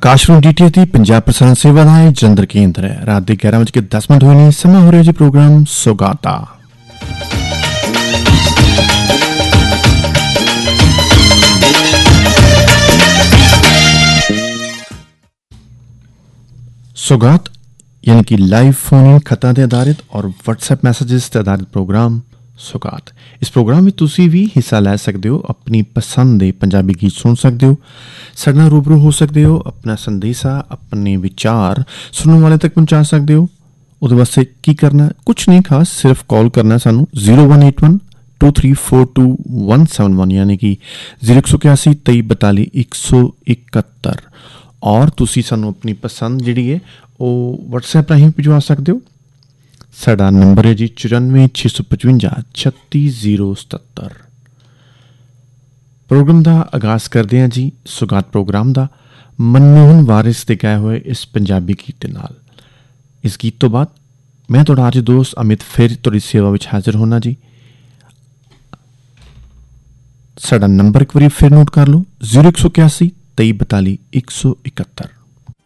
Akashvani DTH ਦੀ ਪੰਜਾਬ ਪ੍ਰਸਾਰਣ ਸੇਵਾ ਦਾ ਜਲੰਧਰ ਕੇਂਦਰ ਹੈ। ਰਾਤ ਦੇ 11:10 ਹੋਏ ਨੇ। ਸਮਾਂ ਹੋ ਰਿਹਾ ਜੀ ਪ੍ਰੋਗਰਾਮ ਸੌਗਾਤਾਂ। सौगात यानी कि लाइव फोन इन खतां ते आधारित और व्हाट्सएप मैसेजेस ते आधारित प्रोग्राम सौगात। इस प्रोग्राम में तुसी भी हिस्सा लै सकते हो, अपनी पसंद दे पंजाबी गीत सुन सकते हो, साडे नाल रूबरू हो सकते हो, अपना संदेशा अपने विचार सुनने वाले तक पहुँचा सकते हो। उहदे वास्ते की करना, कुछ नहीं खास, सिर्फ कॉल करना सानू 0181 2342 यानी कि 0181 2342 171 और तुसी सानू अपनी पसंद जिहड़ी है वो व्हाट्सएप राਹੀਂ भिजवा सकते हो। साडा नंबर है जी 94 655 36077। प्रोग्राम का आगाज़ करते हैं जी सौगात प्रोग्राम का मनमोहन वारिस के गाए हुए इस पंजाबी गीत के नाल। इस गीत तो बाद मैं तुहाडा आज दोस्त अमित फिर तुहाडी सेवा विच हाजिर होना जी। साडा नंबर एक बार फिर नोट कर लो 0181 2342 171।